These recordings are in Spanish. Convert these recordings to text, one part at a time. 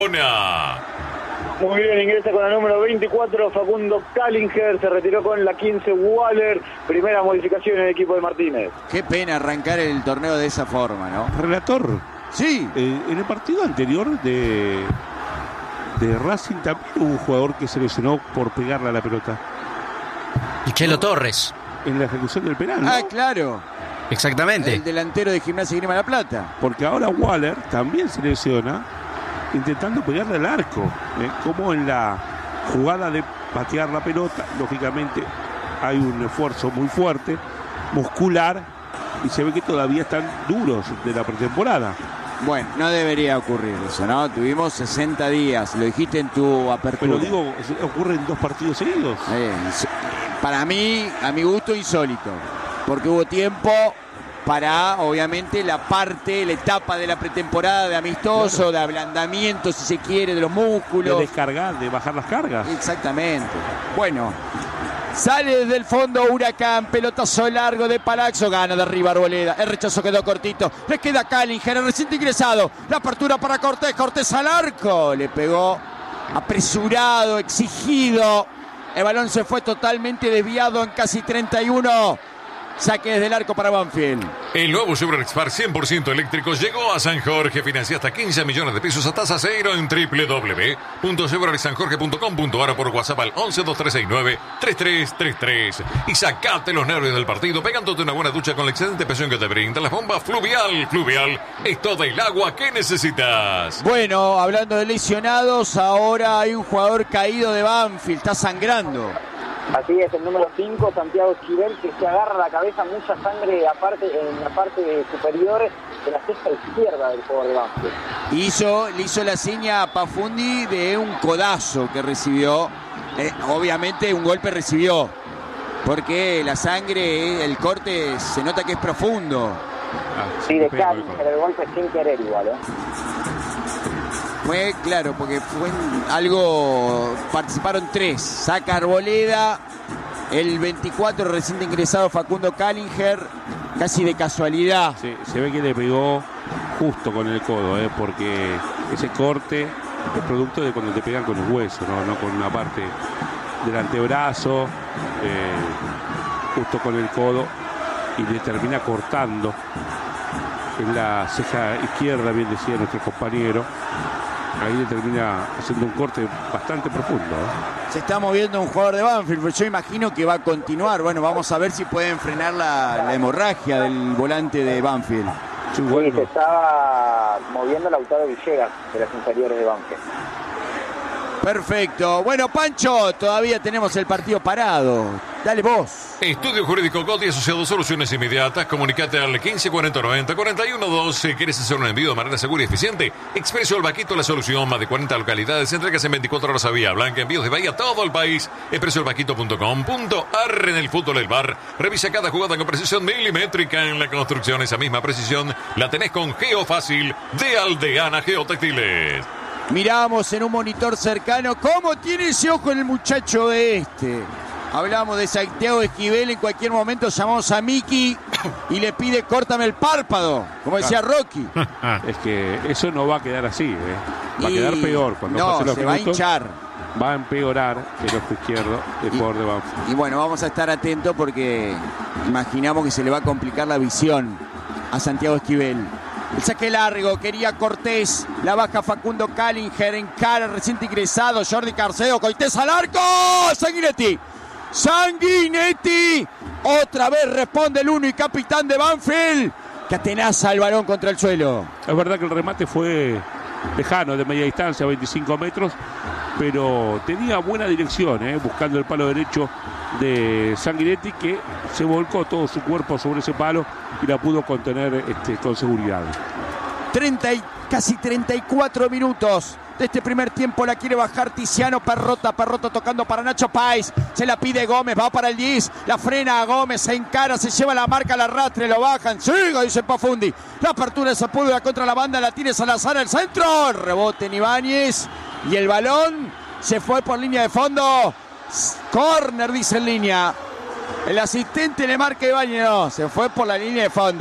Muy bien, ingresa con el número 24 Facundo Kallinger, se retiró con la 15 Waller, primera modificación en el equipo de Martínez. Qué pena arrancar el torneo de esa forma, ¿no? Relator. Sí. En el partido anterior de Racing también hubo un jugador que se lesionó por pegarle a la pelota. Y Chelo Torres. En la ejecución del penal, ¿no? Ah, claro. Exactamente. El delantero de Gimnasia y Grima La Plata. Porque ahora Waller también se lesiona intentando pegarle al arco. Como en la jugada de patear la pelota, lógicamente hay un esfuerzo muy fuerte, muscular, y se ve que todavía están duros de la pretemporada. Bueno, no debería ocurrir eso, ¿no? Tuvimos 60 días, lo dijiste en tu apertura. Pero digo, ocurre en 2 partidos seguidos. Para mí, a mi gusto, insólito. Porque hubo tiempo para, obviamente, la etapa de la pretemporada de amistoso, claro, de ablandamiento, si se quiere, de los músculos. De descargar, de bajar las cargas. Exactamente. Bueno, sale desde el fondo Huracán, pelotazo largo de Palacio, gana de arriba Arboleda, el rechazo quedó cortito, le queda Kallinger, el reciente ingresado, la apertura para Cortés al arco, le pegó apresurado, exigido, el balón se fue totalmente desviado en casi 31. Saque desde el arco para Banfield. El nuevo Chevrolet Spark 100% eléctrico llegó a San Jorge. Financia hasta 15 millones de pesos a tasa cero en www.chevroletsanjorge.com.ar o por WhatsApp al 112369-3333. Y sacate los nervios del partido pegándote una buena ducha con la excelente presión que te brinda la bomba Fluvial. Fluvial es todo el agua que necesitas. Bueno, hablando de lesionados, ahora hay un jugador caído de Banfield, está sangrando. Así es, el número 5, Santiago Esquivel, que se agarra la cabeza, mucha sangre aparte, en la parte superior de la ceja izquierda del jugador de Banfield. Le hizo la seña a Pafundi de un codazo que recibió. Obviamente un golpe recibió, porque la sangre, el corte, se nota que es profundo. Sí, de Cali, pero el golpe sin querer igual, Fue, claro, porque fue algo, participaron 3, saca Arboleda, el 24 reciente ingresado Facundo Kallinger, casi de casualidad. Sí, se ve que le pegó justo con el codo, porque ese corte es producto de cuando te pegan con el hueso, no con una parte del antebrazo, justo con el codo, y le termina cortando en la ceja izquierda, bien decía nuestro compañero. Ahí le termina haciendo un corte bastante profundo. Se está moviendo un jugador de Banfield, pero yo imagino que va a continuar. Bueno, vamos a ver si pueden frenar la hemorragia del volante de Banfield. Sí, se estaba moviendo Lautaro Villegas de las inferiores de Banfield. Perfecto. Bueno, Pancho, todavía tenemos el partido parado. Dale vos. Estudio Jurídico Gotti asociado, soluciones inmediatas. Comunicate al 154090-4112. ¿Quieres hacer un envío de manera segura y eficiente? Expreso El Vaquito, la solución. Más de 40 localidades. Entregas en 24 horas a Vía Blanca. Envíos de Bahía a todo el país. expresoelvaquito.com.ar. En el fútbol del bar. Revisa cada jugada con precisión milimétrica. En la construcción, esa misma precisión la tenés con Geofácil de Aldeana Geotextiles. Miramos en un monitor cercano cómo tiene ese ojo el muchacho este. Hablamos de Santiago Esquivel, en cualquier momento llamamos a Miki y le pide córtame el párpado, como decía Rocky. Es que eso no va a quedar así, va a quedar peor. Cuando pase los se va a minutos, hinchar. Va a empeorar el ojo izquierdo del jugador de Banfield. Y bueno, vamos a estar atentos porque imaginamos que se le va a complicar la visión a Santiago Esquivel. El saque largo, quería Cortés, la baja Facundo Kallinger, encara reciente ingresado, Jordi Carcedo, Coités al arco, Sanguinetti, otra vez responde el uno y capitán de Banfield, que atenaza el balón contra el suelo. Es verdad que el remate fue lejano, de media distancia, 25 metros, pero tenía buena dirección, buscando el palo derecho de Sanguinetti, que se volcó todo su cuerpo sobre ese palo y la pudo contener con seguridad. Casi 34 minutos de este primer tiempo, la quiere bajar Tiziano Perrota tocando para Nacho Páez, se la pide Gómez, va para el 10, la frena a Gómez, se encara, se lleva la marca, la arrastre, lo bajan, siga, dice Pafundi, la apertura de Sepúlveda contra la banda, la tiene Salazar al centro, el rebote en Ibáñez y el balón se fue por línea de fondo, córner dice en línea, el asistente le marca a Ibáñez, no, se fue por la línea de fondo.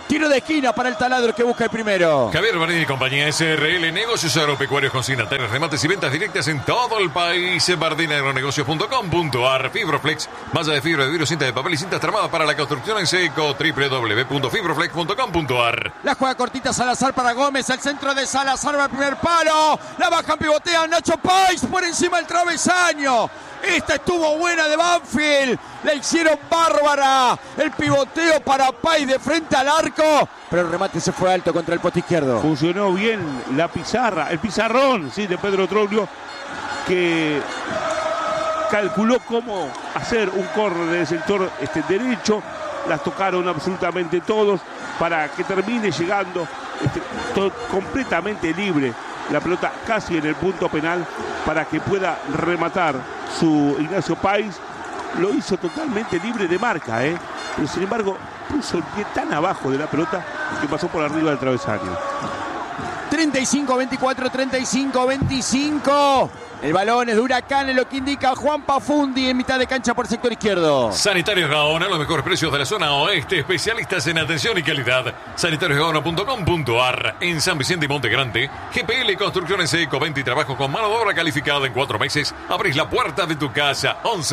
Tiro de esquina para el taladro que busca el primero. Javier Barini y compañía SRL, negocios agropecuarios, consignatarios, remates y ventas directas en todo el país. bardinaagronegocios.com.ar. Fibroflex, malla de fibra de vidrio, cinta de papel y cintas tramadas para la construcción en seco. www.fibroflex.com.ar. La juega cortita Salazar para Gómez. El centro de Salazar va al primer palo. La bajan, pivotean Nacho Páez por encima del travesaño. Esta estuvo buena de Banfield. La hicieron bárbara. El pivoteo para Páez de frente al arco. Pero el remate se fue alto contra el poste izquierdo. Funcionó bien la pizarra, el pizarrón, sí, de Pedro Troglio, que calculó cómo hacer un córner del sector derecho. Las tocaron absolutamente todos para que termine llegando completamente libre la pelota casi en el punto penal para que pueda rematar su Ignacio Páez. Lo hizo totalmente libre de marca, pero sin embargo puso el pie tan abajo de la pelota que pasó por arriba del travesaño. 35-24, 35-25. El balón es de Huracán, es lo que indica Juan Pafundi en mitad de cancha por sector izquierdo. Sanitarios Gaona, los mejores precios de la zona oeste, especialistas en atención y calidad. sanitariosgaona.com.ar. En San Vicente y Monte Grande, GPL Construcciones Eco20 y trabajo con mano de obra calificada en 4 meses. Abrís la puerta de tu casa.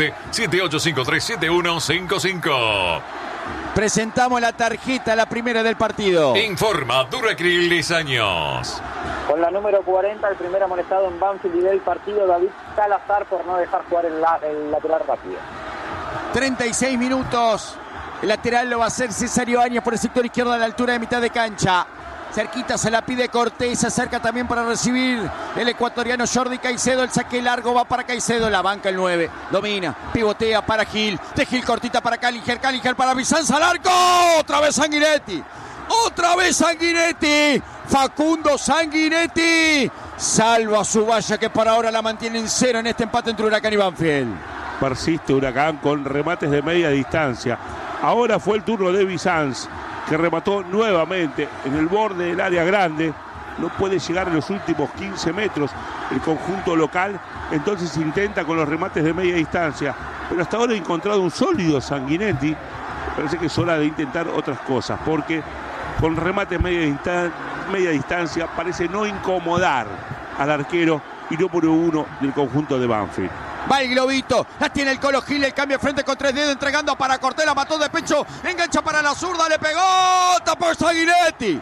11-7853-7155. Presentamos la tarjeta, la primera del partido. Informa Duracril 10 años. Con la número 40, el primer amonestado en Banfield y del partido, David Salazar, por no dejar jugar el lateral rápido. 36 minutos. El lateral lo va a hacer Cesario Áñez por el sector izquierdo a la altura de mitad de cancha. Cerquita se la pide Cortés, se acerca también para recibir el ecuatoriano Jordi Caicedo. El saque largo va para Caicedo, la banca el 9. Domina, pivotea para Gil. De Gil cortita para Calinger para Bizanza al arco. Otra vez Sanguinetti. Facundo Sanguinetti salva su valla que por ahora la mantiene en 0 en este empate entre Huracán y Banfield. Persiste Huracán con remates de media distancia. Ahora fue el turno de Bizanz, que remató nuevamente en el borde del área grande. No puede llegar en los últimos 15 metros el conjunto local, entonces intenta con los remates de media distancia, pero hasta ahora ha encontrado un sólido Sanguinetti. Parece que es hora de intentar otras cosas, porque con remates media distancia parece no incomodar al arquero y no por uno del conjunto de Banfield. Va el globito, la tiene el Colo Gil, el cambio de frente con 3 dedos, entregando para Cortés, la mató de pecho, engancha para la zurda, le pegó, tapó Sanguinetti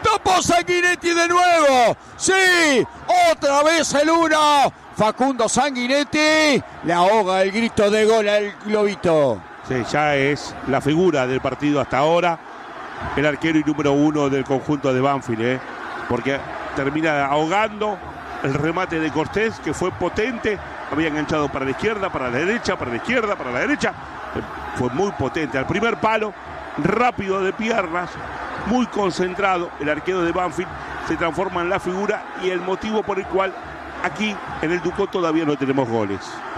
de nuevo, sí, otra vez el 1, Facundo Sanguinetti, le ahoga el grito de gol al globito. Sí, ya es la figura del partido hasta ahora, el arquero y número 1 del conjunto de Banfield, porque termina ahogando el remate de Cortés, que fue potente. Había enganchado para la izquierda, para la derecha, para la izquierda, para la derecha. Fue muy potente. Al primer palo, rápido de piernas, muy concentrado. El arquero de Banfield se transforma en la figura y el motivo por el cual aquí en el Ducó todavía no tenemos goles.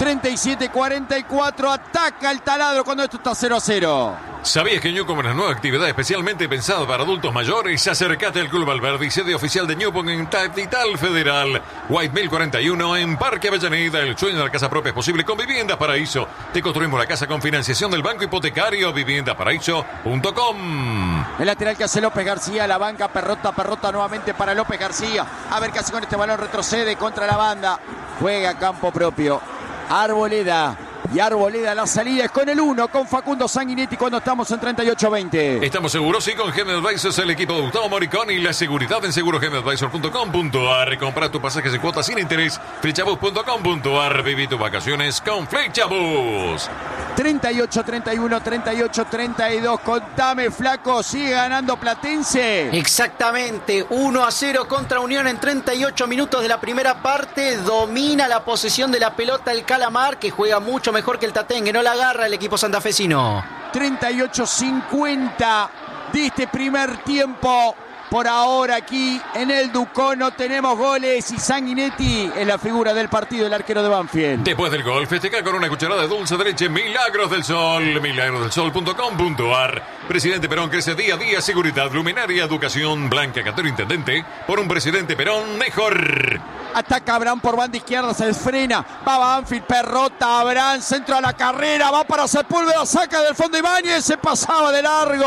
37-44, ataca el taladro cuando esto está 0-0. ¿Sabías que Newcomb es una nueva actividad especialmente pensada para adultos mayores? Acércate al Club Alberdi, sede oficial de Newcomb en Capital Federal. White 1041 en Parque Avellaneda. El sueño de la casa propia es posible con Viviendas Paraíso. Te construimos la casa con financiación del Banco Hipotecario. Viviendasparaíso.com. El lateral que hace López García, la banca, Perrota nuevamente para López García. A ver qué hace con este balón, retrocede contra la banda. Juega a campo propio. Arboleda. Y Arboleda la salida es con el 1, con Facundo Sanguinetti cuando estamos en 38-20. Estamos seguros, sí, con General Advisors, el equipo de Gustavo Moricón y la seguridad en segurogeneradvisor.com.ar. Compra tus pasajes en cuotas sin interés. Flechabus.com.ar. Viví tus vacaciones con Flechabus. 38-31, 38-32. Contame, flaco, sigue ganando Platense. Exactamente, 1-0 contra Unión en 38 minutos de la primera parte. Domina la posesión de la pelota el Calamar, que juega mucho mejor que el Tatengue, no la agarra el equipo santafesino. 38-50 de este primer tiempo. Por ahora aquí en el Ducó no tenemos goles y Sanguinetti es la figura del partido, el arquero de Banfield. Después del gol, festeja con una cucharada de dulce de leche Milagros del Sol. Milagrosdelsol.com.ar. Presidente Perón crece día a día. Seguridad, luminaria, educación. Blanca Catero, intendente. Por un presidente Perón mejor. Ataca Abraham por banda izquierda, se desfrena. Va Banfield, Perrota, Abraham, centro a la carrera. Va para Sepúlveda, saca del fondo Ibáñez, se pasaba de largo.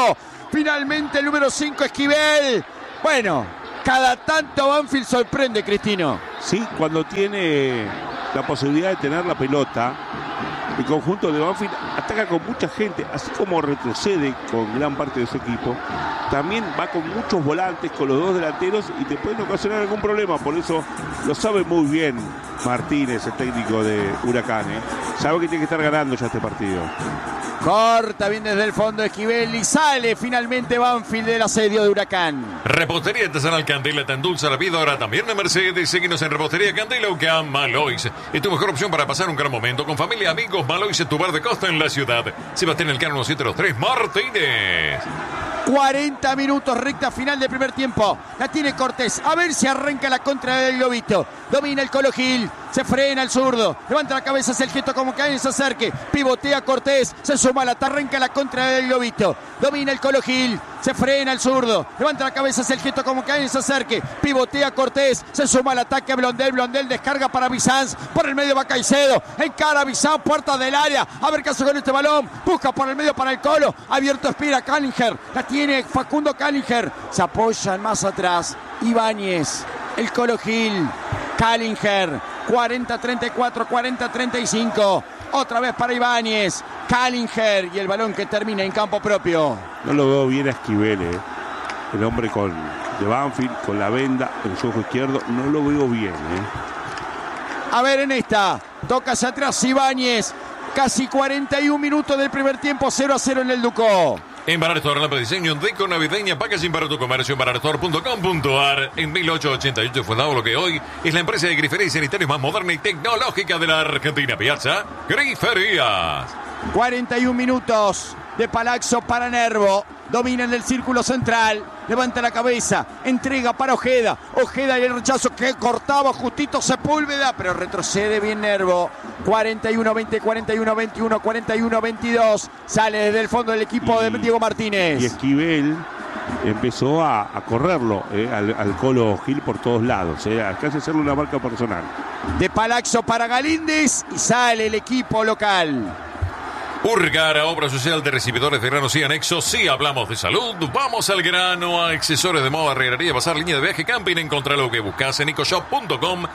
Finalmente el número 5, Esquivel. Bueno, cada tanto Banfield sorprende, Cristino. Sí, cuando tiene la posibilidad de tener la pelota, el conjunto de Banfield ataca con mucha gente, así como retrocede con gran parte de su equipo. También va con muchos volantes, con los dos delanteros, y te pueden ocasionar algún problema. Por eso lo sabe muy bien Martínez, el técnico de Huracán. Sabe que tiene que estar ganando ya este partido. Corta bien desde el fondo Esquivel y sale finalmente Banfield del asedio de Huracán. Repostería Artesanal Candela te endulza la vida ahora también en Mercedes. Síguenos en Repostería Candela Ucam Malois. Es tu mejor opción para pasar un gran momento con familia, amigos. Malois es tu bar de costa en la ciudad. Sebastián Elcano 1703 Martínez. 40 minutos, recta final del primer tiempo. La tiene Cortés. A ver si arranca la contra del Globito. Domina el Colo Gil. Se frena el zurdo. Levanta la cabeza, hace el gesto como que alguien se acerque. Pivotea Cortés. Se suma la arranca la contra del Globito. Domina el Colo Gil. Se frena el zurdo. Levanta la cabeza, hace el gesto como que alguien se acerque. Pivotea Cortés. Se suma al ataque a Blondel. Blondel descarga para Bizanz. Por el medio va Caicedo. Encara Bizanz, puerta del área. A ver qué hace con este balón. Busca por el medio para el Colo. Abierto Espira Callinger. La tiene Facundo Callinger. Se apoyan más atrás Ibáñez. El Colo Gil. Callinger. 40-34, 40-35. Otra vez para Ibáñez. Callinger. Y el balón que termina en campo propio. No lo veo bien a Esquivel, el hombre de Banfield, con la venda en su ojo izquierdo. No lo veo bien, A ver en esta. Toca hacia atrás Ibáñez. Casi 41 minutos del primer tiempo. 0-0 en el Ducó. En Barator, lámpara de diseño deco navideña, packaging para tu comercio en barator.com.ar. En 1888 fue dado lo que hoy es la empresa de grifería y sanitarios más moderna y tecnológica de la Argentina. Piazza Griferías. 41 minutos de Palazzo para Nervo. Domina en el círculo central. Levanta la cabeza. Entrega para Ojeda. Ojeda y el rechazo que cortaba justito Sepúlveda. Pero retrocede bien Nervo. 41-20, 41-21, 41-22. Sale desde el fondo del equipo de Diego Martínez. Y Esquivel empezó a correrlo al Colo Gil por todos lados. Casi hacerle una marca personal. De Palazzo para Galíndez. Y sale el equipo local. Urgara, obra social de recibidores de granos y anexos. Si hablamos de salud, vamos al grano. A accesorios de moda, herrería, bazar, línea de viaje, camping. Encontrá lo que buscas en ecoshop.com.ar.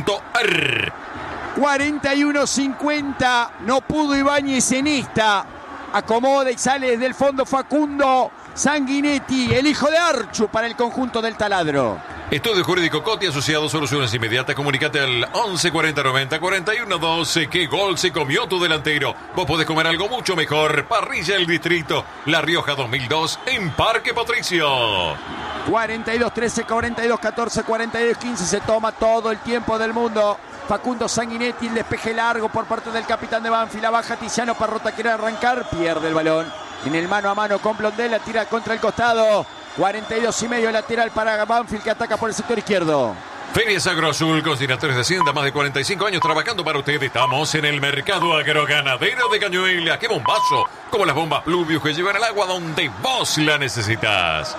41-50. No pudo Ibáñez en esta. Acomoda y sale desde el fondo Facundo Sanguinetti, el hijo de Archu para el conjunto del Taladro. Estudio Jurídico Coti asociado, soluciones inmediatas. Comunicate al 11 40 90 41 12. ¿Qué gol se comió tu delantero? Vos podés comer algo mucho mejor. Parrilla El Distrito, La Rioja 2002 en Parque Patricio. 42-13, 42-14, 42-15. Se toma todo el tiempo del mundo. Facundo Sanguinetti, el despeje largo por parte del capitán de Banfield. La baja Tiziano Parrota, quiere arrancar, pierde el balón. En el mano a mano con Blondel, la tira contra el costado. 42,5 lateral para Banfield, que ataca por el sector izquierdo. Ferias Agroazul, consignatores de Hacienda, más de 45 años trabajando para usted. Estamos en el mercado agroganadero de Cañuelas. ¡Qué bombazo! Como las bombas Pluvius que llevan el agua donde vos la necesitas.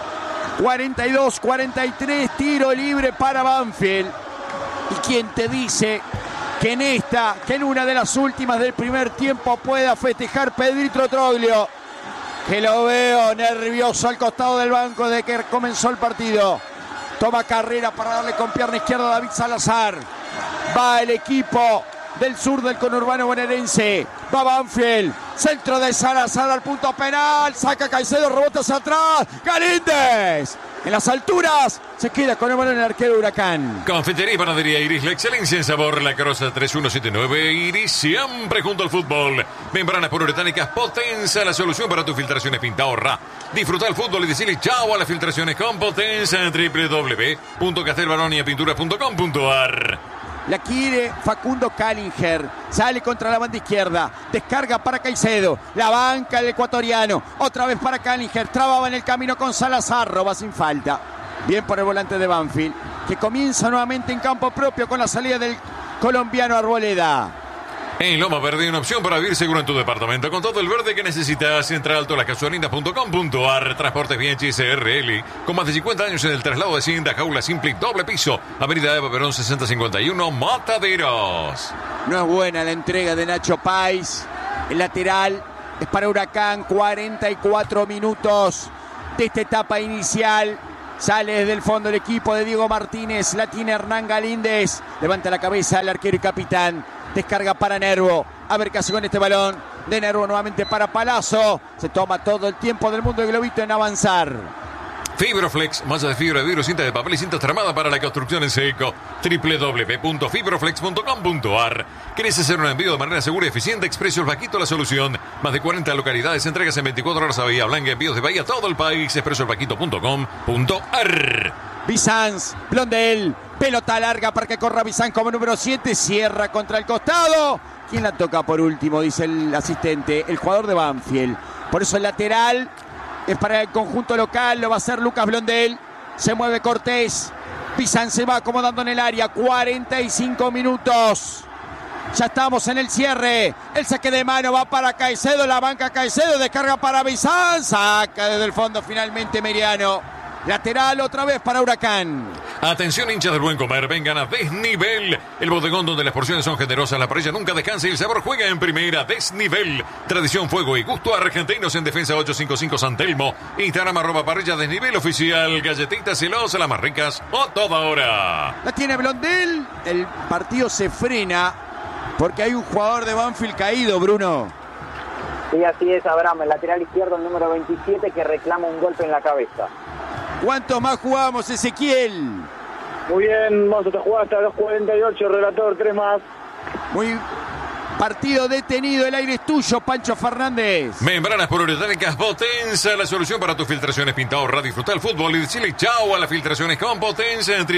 42-43, tiro libre para Banfield. ¿Y quién te dice que en una de las últimas del primer tiempo pueda festejar Pedrito Troglio? Que lo veo nervioso al costado del banco de que comenzó el partido. Toma carrera para darle con pierna izquierda a David Salazar. Va el equipo del sur del conurbano bonaerense. Va Banfield. Centro de Salazar al punto penal. Saca Caicedo, rebota hacia atrás. Galíndez. En las alturas se queda con el balón el arquero Huracán. Confitería y panadería Iris, la excelencia en sabor. La Carroza 3179 Iris, siempre junto al fútbol. Membranas poliuretánicas Potenza, la solución para tus filtraciones. Pinta, ahorra. Disfruta el fútbol y decirle chao a las filtraciones con Potenza. www.castelbaroniapinturas.com.ar. La quiere Facundo Callinger. Sale contra la banda izquierda. Descarga para Caicedo. La banca el ecuatoriano. Otra vez para Callinger. Trababa en el camino con Salazar. Roba sin falta. Bien por el volante de Banfield, que comienza nuevamente en campo propio con la salida del colombiano Arboleda. En Loma Verde hay una opción para vivir seguro en tu departamento con todo el verde que necesitas. Entra alto lascasuarinas.com.ar. Transportes Bianchi SRL. Con más de 50 años en el traslado de Hacienda, jaula simple doble piso. Avenida Eva Perón 6051, Mataderos. No es buena la entrega de Nacho Páez. El lateral es para Huracán. 44 minutos de esta etapa inicial. Sale desde el fondo el equipo de Diego Martínez. La tiene Hernán Galíndez. Levanta la cabeza el arquero y capitán. Descarga para Nervo. A ver qué hace con este balón. De Nervo nuevamente para Palazzo. Se toma todo el tiempo del mundo de Globito en avanzar. Fibroflex, malla de fibra de vidrio, cinta de papel y cinta tramada para la construcción en seco. www.fibroflex.com.ar. ¿Querés hacer un envío de manera segura y eficiente? Expreso El Vaquito, la solución. Más de 40 localidades, entregas en 24 horas a Bahía Blanca, envíos de Bahía a todo el país. expresoelvaquito.com.ar. Bizanz, Blondel, pelota larga para que corra Bizanz como número 7, cierra contra el costado. ¿Quién la toca por último? Dice el asistente, el jugador de Banfield. Por eso el lateral es para el conjunto local, lo va a hacer Lucas Blondel. Se mueve Cortés. Bizanz se va acomodando en el área. 45 minutos. Ya estamos en el cierre. El saque de mano va para Caicedo. La banca Caicedo. Descarga para Bizanz. Saca desde el fondo finalmente Meriano. Lateral otra vez para Huracán. Atención, hinchas del buen comer, vengan a Desnivel, el bodegón donde las porciones son generosas, la parrilla nunca descansa y el sabor juega en primera. Desnivel, tradición, fuego y gusto argentinos. En Defensa 855 San Telmo. Instagram @parrilla Desnivel oficial. Galletitas celosas, las más ricas a toda hora. La tiene Blondel. El partido se frena porque hay un jugador de Banfield caído, Bruno. Sí, así es, Abraham, el lateral izquierdo, el número 27, que reclama un golpe en la cabeza. ¿Cuántos más jugamos, Ezequiel? Muy bien, vamos a jugar hasta los 48, relator, 3 más. Muy partido detenido, el aire es tuyo, Pancho Fernández. Membranas poliuretánicas Potenza, la solución para tus filtraciones. Pinta, ahorra, disfruta el fútbol y decirle chao a las filtraciones con Potenza en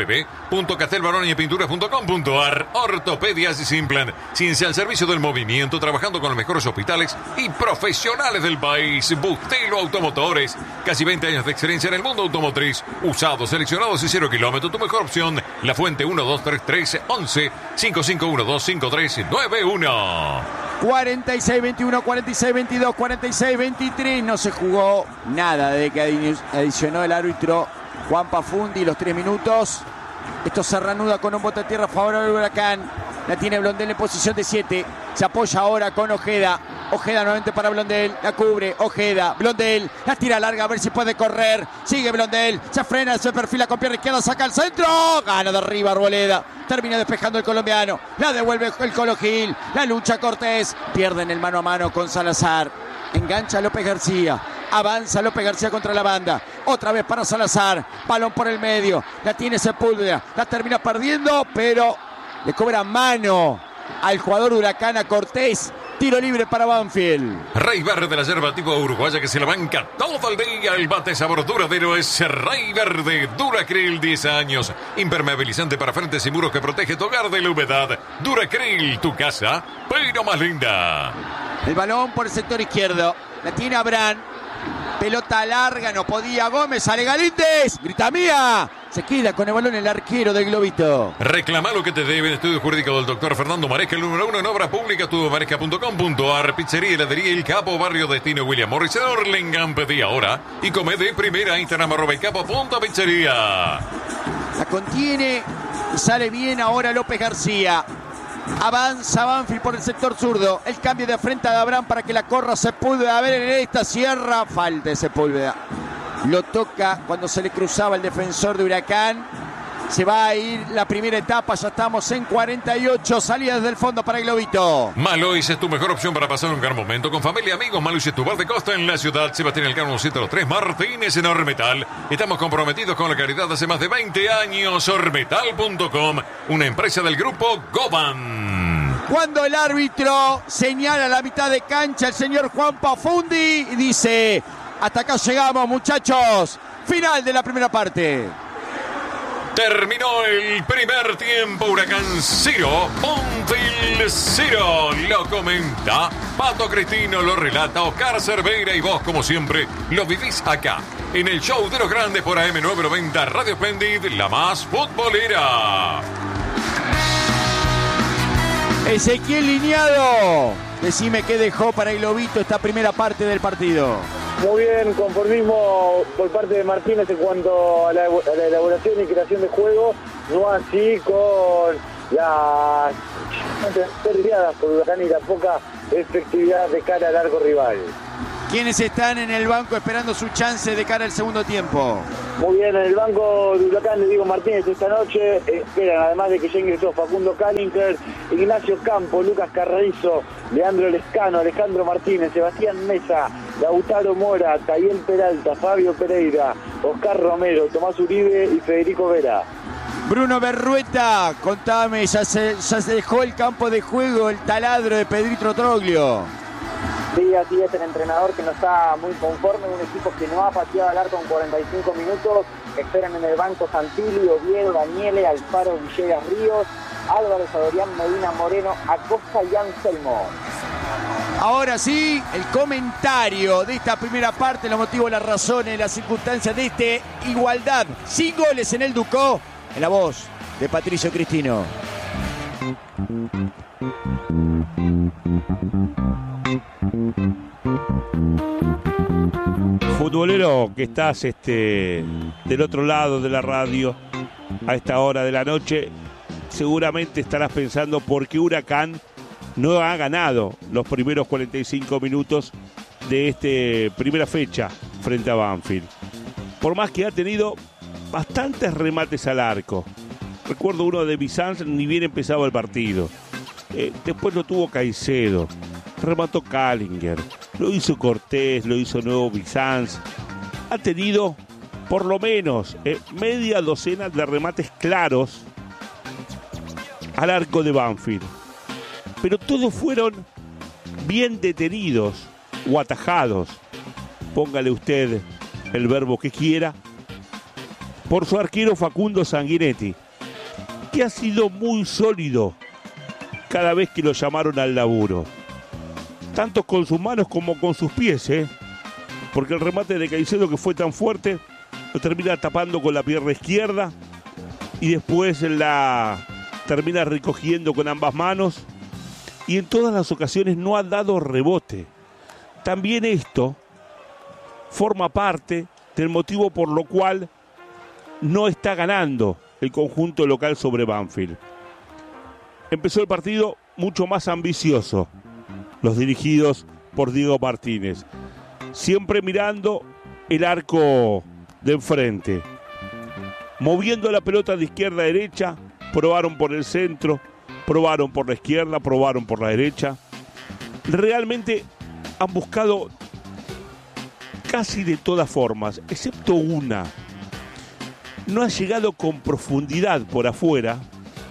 www.castelbaroniePinturas.com.ar. Ortopedias y Simplan, ciencia al servicio del movimiento, trabajando con los mejores hospitales y profesionales del país. Bustelo Automotores, casi 20 años de experiencia en el mundo automotriz. Usados, seleccionados y 0 kilómetros. Tu mejor opción, La Fuente. 1233 11 5512 5391. 46-21, 46-22, 46-23. No se jugó nada desde que adicionó el árbitro Juan Pafundi los 3 minutos. Esto se reanuda con un bote a tierra favorable al Huracán. La tiene Blondel en posición de 7. Se apoya ahora con Ojeda. Ojeda nuevamente para Blondel. La cubre Ojeda. Blondel. La tira larga a ver si puede correr. Sigue Blondel. Se frena, se perfila con pierna izquierda. Saca al centro. Gana de arriba Arboleda. Termina despejando el colombiano. La devuelve el Colo Gil. La lucha Cortés. Pierden el mano a mano con Salazar. Engancha López García. Avanza López García contra la banda. Otra vez para Salazar. Balón por el medio. La tiene Sepúlveda. La termina perdiendo, pero le cobra mano al jugador Huracán, a Cortés. Tiro libre para Banfield. Rey Verde de la yerba tipo uruguaya que se la banca todo el día. El bate sabor duradero es Rey Verde. Duracril, 10 años. Impermeabilizante para frentes y muros que protege tu hogar de la humedad. Duracril, tu casa, pero más linda. El balón por el sector izquierdo. La tiene Abraham. Pelota larga, no podía Gómez. Sale Galíndez. Grita mía. Se queda con el balón el arquero del Globito. Reclama lo que te debe. Estudio jurídico del doctor Fernando Maresca, el número 1 en obra pública, tudamaresca.com.ar. Pizzería, heladería El Capo, barrio Destino William Morris, en Orlingam. Pedí ahora y come de primera. Instagram @elcapo.pizzería. La contiene y sale bien ahora López García. Avanza Banfield por el sector zurdo. El cambio de frente de Abraham para que la corra Sepúlveda. A ver en esta cierra. Falta de Sepúlveda. Lo toca cuando se le cruzaba el defensor de Huracán. Se va a ir la primera etapa. Ya estamos en 48. Salida desde el fondo para el Globito. Malois es tu mejor opción para pasar un gran momento con familia y amigos. Malois es tu bar de costa en la ciudad. Sebastián Elcano 103 Martínez en Ormetal. Estamos comprometidos con la calidad hace más de 20 años. Ormetal.com, una empresa del grupo Goban. Cuando el árbitro señala la mitad de cancha, el señor Juan Pafundi dice: hasta acá llegamos, muchachos. Final de la primera parte. Terminó el primer tiempo. Huracán 0, Banfield 0. Lo comenta Pato Cristino, lo relata Oscar Cerveira y vos, como siempre, lo vivís acá en el show de los grandes por AM990 Radio Splendid, la más futbolera. Ezequiel Liñado, decime qué dejó para el Globito esta primera parte del partido. Muy bien, conformismo por parte de Martínez en cuanto a la elaboración y creación de juego, no así con las desviadas por Huracán y la poca efectividad de cara al arco rival. ¿Quiénes están en el banco esperando su chance de cara al segundo tiempo? Muy bien, en el banco de Huracán de Diego Martínez esta noche esperan, además de que ya ingresó Facundo Kallinger, Ignacio Campo, Lucas Carrizo, Leandro Lescano, Alejandro Martínez, Sebastián Mesa, Lautaro Mora, Tayel Peralta, Fabio Pereira, Oscar Romero, Tomás Uribe y Federico Vera. Bruno Berrueta, contame, ya se dejó el campo de juego, el taladro de Pedrito Troglio. Sí, así es, el entrenador que no está muy conforme, un equipo que no ha pateado al arco en 45 minutos, esperan en el banco Santilli, Oviedo, Daniele, Alfaro, Villegas Ríos, Álvarez, Adorián, Medina, Moreno, Acosta y Anselmo. Ahora sí, el comentario de esta primera parte, los motivos, las razones, las circunstancias de esta igualdad, sin goles en el Ducó, en la voz de Patricio Cristino. Futbolero que estás del otro lado de la radio a esta hora de la noche, seguramente estarás pensando por qué Huracán no ha ganado los primeros 45 minutos de esta primera fecha frente a Banfield. Por más que ha tenido bastantes remates al arco. Recuerdo uno de Bizanz, ni bien empezaba el partido. Después lo tuvo Caicedo, remató Kallinger, lo hizo Cortés, lo hizo nuevo Bizanz. Ha tenido por lo menos media docena de remates claros al arco de Banfield. Pero todos fueron bien detenidos o atajados, póngale usted el verbo que quiera, por su arquero Facundo Sanguinetti, que ha sido muy sólido cada vez que lo llamaron al laburo, tanto con sus manos como con sus pies, porque el remate de Caicedo, que fue tan fuerte, lo termina tapando con la pierna izquierda y después la termina recogiendo con ambas manos, y en todas las ocasiones no ha dado rebote. También esto forma parte del motivo por lo cual no está ganando el conjunto local sobre Banfield. Empezó el partido mucho más ambicioso, los dirigidos por Diego Martínez, siempre mirando el arco de enfrente, moviendo la pelota de izquierda a derecha, probaron por el centro, probaron por la izquierda, probaron por la derecha. Realmente han buscado casi de todas formas, excepto una. No ha llegado con profundidad por afuera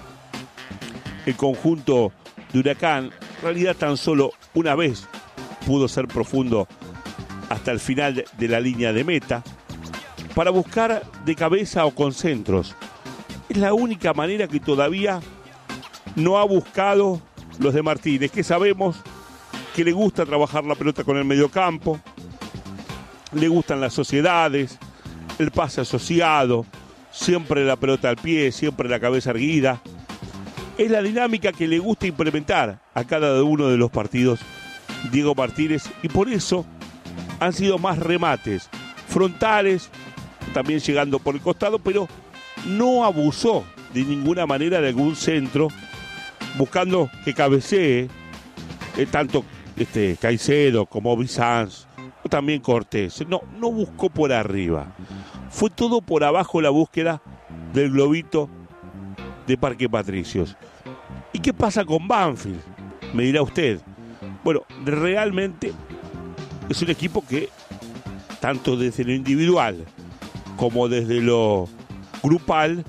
el conjunto de Huracán. En realidad tan solo una vez pudo ser profundo hasta el final de la línea de meta para buscar de cabeza o con centros. Es la única manera que todavía no ha buscado los de Martínez, que sabemos que le gusta trabajar la pelota con el mediocampo, le gustan las sociedades, el pase asociado, siempre la pelota al pie, siempre la cabeza erguida. Es la dinámica que le gusta implementar a cada uno de los partidos Diego Martínez, y por eso han sido más remates frontales, también llegando por el costado, pero no abusó de ninguna manera de algún centro, buscando que cabecee tanto Caicedo como Bizanz, o también Cortés. No buscó por arriba. Fue todo por abajo la búsqueda del globito de Parque Patricios. ¿Y qué pasa con Banfield? Me dirá usted. Bueno, realmente es un equipo que, tanto desde lo individual como desde lo grupal,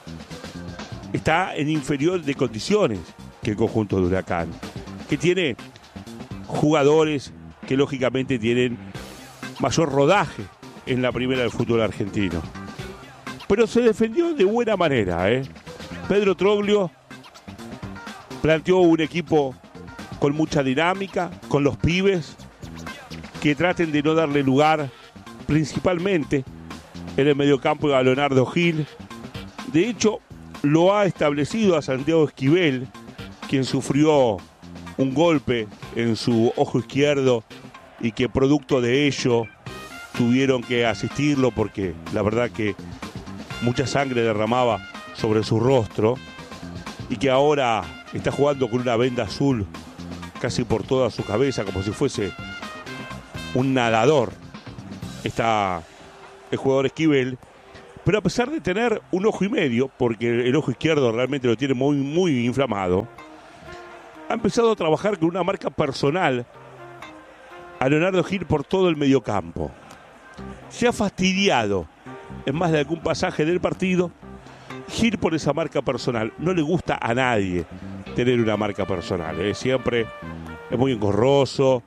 está en inferior de condiciones que el conjunto de Huracán, que tiene jugadores que lógicamente tienen mayor rodaje en la primera del fútbol argentino. Pero se defendió de buena manera, Pedro Troglio planteó un equipo con mucha dinámica, con los pibes, que traten de no darle lugar, principalmente en el mediocampo a Leonardo Gil. De hecho, lo ha establecido a Santiago Esquivel, quien sufrió un golpe en su ojo izquierdo y que producto de ello tuvieron que asistirlo porque la verdad que mucha sangre derramaba sobre su rostro, y que ahora está jugando con una venda azul casi por toda su cabeza, como si fuese un nadador, está el jugador Esquivel, pero a pesar de tener un ojo y medio, porque el ojo izquierdo realmente lo tiene muy, muy inflamado, ha empezado a trabajar con una marca personal a Leonardo Gil por todo el mediocampo. Se ha fastidiado en más de algún pasaje del partido Gil por esa marca personal. No le gusta a nadie tener una marca personal. Siempre es muy engorroso,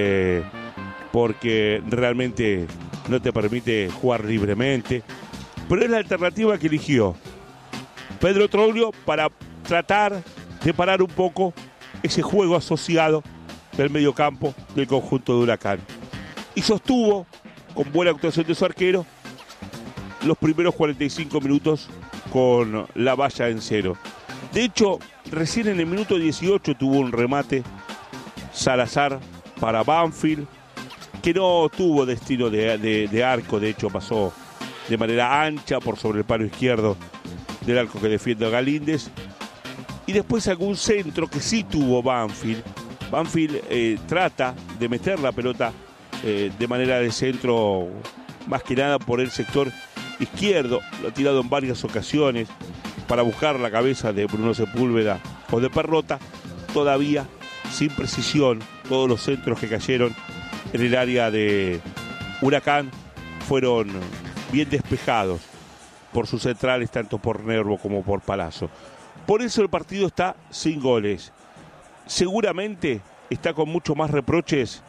porque realmente no te permite jugar libremente. Pero es la alternativa que eligió Pedro Troglio para tratar de parar un poco ese juego asociado del mediocampo del conjunto de Huracán. Y sostuvo, con buena actuación de su arquero, los primeros 45 minutos con la valla en cero. De hecho, recién en el minuto 18 tuvo un remate Salazar para Banfield, que no tuvo destino de arco. De hecho, pasó de manera ancha por sobre el palo izquierdo del arco que defiende a Galíndez. Y después algún centro que sí tuvo Banfield. Banfield trata de meter la pelota de manera de centro, más que nada por el sector izquierdo. Lo ha tirado en varias ocasiones para buscar la cabeza de Bruno Sepúlveda o de Perrota. Todavía sin precisión. Todos los centros que cayeron en el área de Huracán fueron bien despejados por sus centrales, tanto por Nervo como por Palazzo. Por eso el partido está sin goles. Seguramente está con mucho más reproches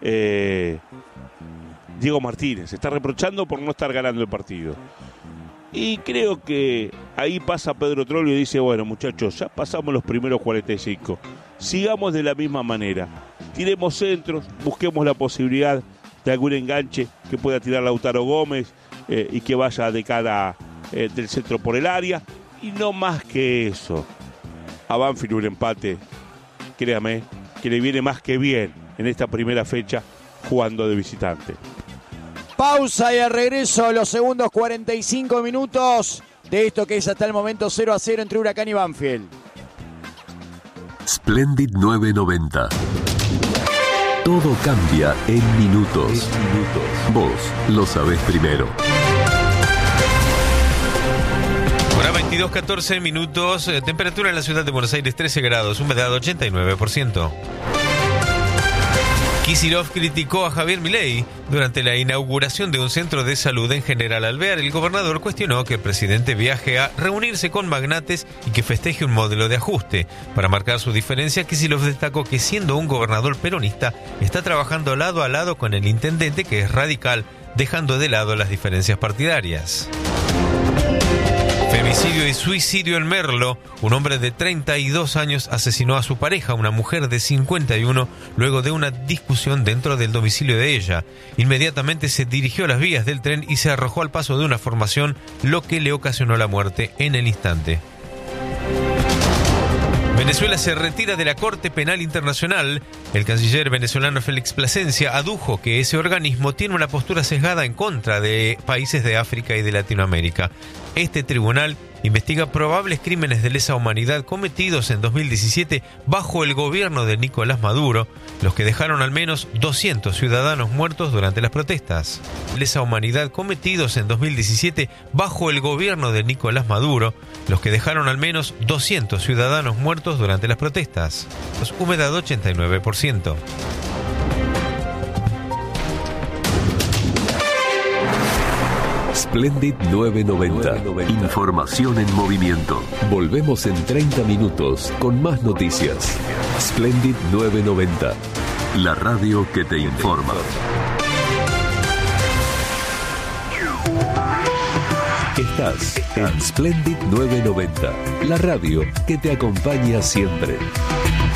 Diego Martínez. Está reprochando por no estar ganando el partido. Y creo que ahí pasa Pedro Troglio y dice, bueno, muchachos, ya pasamos los primeros 45. Sigamos de la misma manera. Tiremos centros, busquemos la posibilidad de algún enganche que pueda tirar Lautaro Gómez y que vaya de cara del centro por el área. Y no más que eso. A Banfield un empate, créame, que le viene más que bien en esta primera fecha jugando de visitante. Pausa y al regreso los segundos 45 minutos de esto que es hasta el momento 0-0 entre Huracán y Banfield. Splendid 990. Todo cambia en minutos. Vos lo sabés primero. Ahora 22:14 minutos, temperatura en la ciudad de Buenos Aires 13 grados, humedad 89%. Kicillof criticó a Javier Milei durante la inauguración de un centro de salud en General Alvear. El gobernador cuestionó que el presidente viaje a reunirse con magnates y que festeje un modelo de ajuste. Para marcar su diferencia, Kicillof destacó que siendo un gobernador peronista, está trabajando lado a lado con el intendente que es radical, dejando de lado las diferencias partidarias. Femicidio y suicidio en Merlo. Un hombre de 32 años asesinó a su pareja, una mujer de 51, luego de una discusión dentro del domicilio de ella. Inmediatamente se dirigió a las vías del tren y se arrojó al paso de una formación, lo que le ocasionó la muerte en el instante. Venezuela se retira de la Corte Penal Internacional. El canciller venezolano Félix Plasencia adujo que ese organismo tiene una postura sesgada en contra de países de África y de Latinoamérica. Este tribunal investiga probables crímenes de lesa humanidad cometidos en 2017 bajo el gobierno de Nicolás Maduro, los que dejaron al menos 200 ciudadanos muertos durante las protestas. Lesa humanidad cometidos en 2017 bajo el gobierno de Nicolás Maduro, los que dejaron al menos 200 ciudadanos muertos durante las protestas. Humedad 89%. Splendid 990. Información en movimiento. Volvemos en 30 minutos con más noticias. Splendid 990. La radio que te informa. Estás en Splendid 990. La radio que te acompaña siempre.